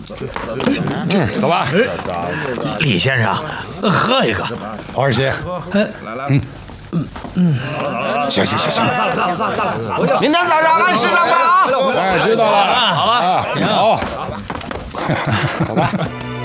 走吧。 李先生，喝一个。 黄二喜，行， 明天早上按时上班啊！ 哎，知道了。 好吧， 好，走吧。